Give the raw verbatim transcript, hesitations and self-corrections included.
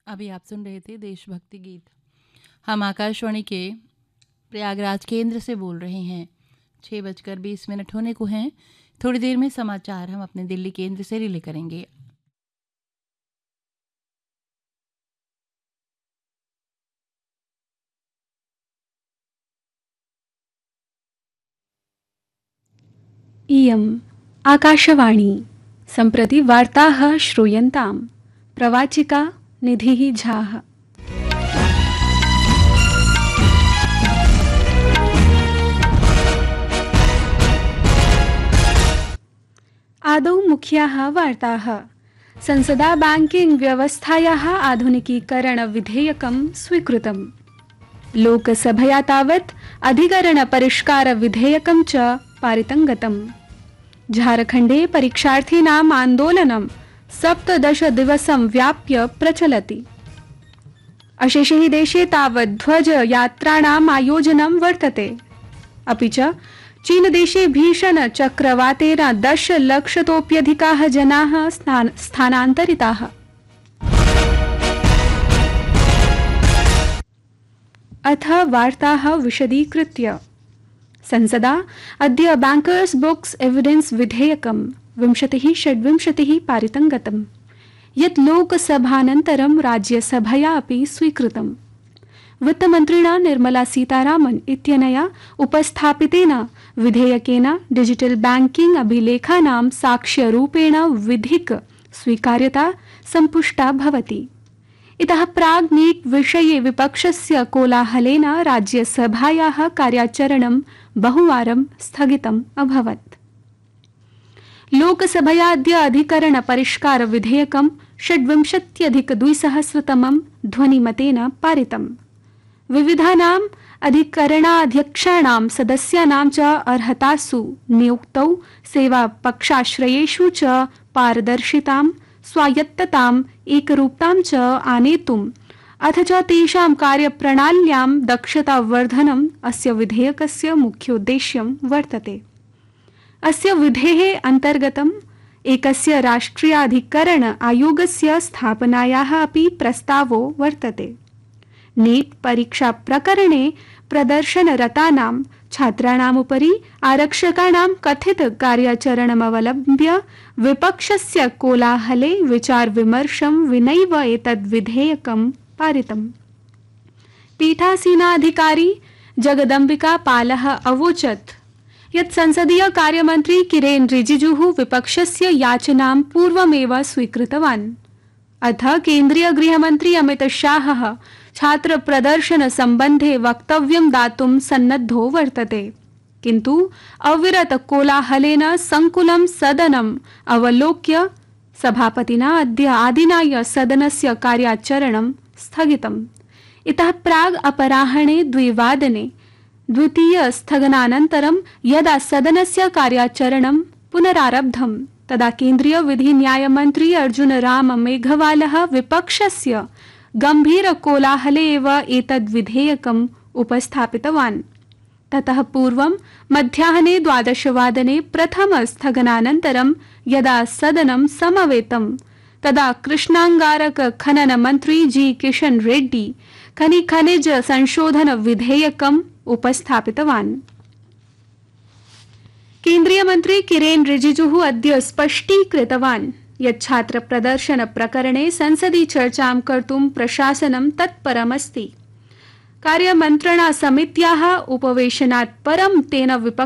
अभी आप सुन रहे थे देशभक्ति गीत। हम आकाशवाणी के प्रयागराज केंद्र से बोल रहे हैं। छः बजकर बीस मिनट होने को हैं। थोड़ी देर में समाचार हम अपने दिल्ली केंद्र से रिले करेंगे। इयम् आकाशवाणी सम्प्रति वार्ताः श्रूयन्ताम्। प्रवाचिका निधिः झाः। आदौ मुख्याः वार्ताः। संसदा बैंकिंग व्यवस्थायाः आधुनिकीकरणविधेयकं स्वीकृतम्। लोकसभया तावत् अधिकरणपरिष्कारविधेयकं च पारितं गतम्। झारखण्डे परीक्षार्थीनाम् आन्दोलनं सप्तदश दिवसं व्याप्य प्रचलति। अशेषे हि देशे तावत् ध्वजयात्राणाम् आयोजनं वर्तते। अपि च चीनदेशे भीषण चक्रवातेन दशलक्षतोप्यधिकाः जनाः स्थानान्तरिताः। अथ वार्ताः विशदीकृत्य। संसदा अद्य बैंकर्स बुक्स एविडेंस विधेयकं विंशतिः षड्विंशतिः पारितं गतम्, यत् लोकसभानन्तरं राज्यसभया अपि स्वीकृतम्। वित्तमन्त्रिणा निर्मला सीतारामन् इत्यनया उपस्थापितेन विधेयकेन डिजिटल बैंकिंग अभिलेखानां साक्ष्यरूपेण विधिक स्वीकार्यता सम्पुष्टा भवति। इतः प्राग् नीट् विषये विपक्षस्य कोलाहलेन राज्यसभायाः कार्याचरणं बहुवारं स्थगितम् अभवत्। लोकसभया अद्य अधिकरणपरिष्कारविधेयकं षड्विंशत्यधिकद्विसहस्रतमं ध्वनिमतेन पारितम्। विविधानाम् अधिकरणाध्यक्षाणां सदस्यानां च अर्हतासु नियुक्तौ सेवापक्षाश्रयेषु च पारदर्शितां स्वायत्तताम् एकरूपतां च आनेतुम् अथ च तेषां कार्यप्रणाल्यां दक्षतावर्धनम् अस्य विधेयकस्य मुख्योद्देश्यं वर्तते। अस्य विधेः अन्तर्गतम् एकस्य राष्ट्रियाधिकरण आयोगस्य स्थापनायाः अपि प्रस्तावो वर्तते। नीट् परीक्षा प्रकरणे प्रदर्शनरतानां छात्राणामुपरि आरक्षकाणां कथित कार्याचरणमवलम्ब्य विपक्षस्य कोलाहले विचारविमर्शं विनैव एतद् विधेयकं पारितम्। पीठासीनाधिकारी जगदम्बिका पालः अवोचत् यत् संसदीय कार्यमन्त्री किरेन रिजिजुः विपक्षस्य याचनां पूर्वमेव स्वीकृतवान्। अथ केन्द्रीय गृहमन्त्री अमित शाहः छात्र प्रदर्शन संबंधे वक्तव्यं दातुं सन्नद्धो वर्तते, किन्तु अविरत कोलाहलेन संकुलं सदनम् अवलोक्य सभापतिना अद्य आदिनाय सदनस्य कार्याचरणं स्थगितम्। इतः प्राग् अपराह्णे द्विवादने द्वितीय स्थगनानन्तरं यदा सदनस्य कार्याचरणं पुनरारब्धं तदा केन्द्रीय विधि न्यायमन्त्री अर्जुन राम मेघवालः विपक्षस्य गंभीर कोलाहले एव एतद् विधेयकम् उपस्थापितवान्। ततः पूर्वं मध्याह्ने द्वादशवादने प्रथम स्थगनानन्तरं यदा सदनं समवेतं तदा कृष्णांगारक खनन मंत्री जी किशन रेड्डी खनि खनिज संशोधन विधेयकम् उपस्थापितवान्। केन्द्रीय मन्त्री किरेन रिजिजुः अद्य स्पष्टीकृतवान् यत् छात्र प्रदर्शन प्रकरणे संसदि चर्चां कर्तुं प्रशासनं तत्परमस्ति। कार्यमन्त्रणा समित्याः उपवेशनात् परं तेन विपक्ष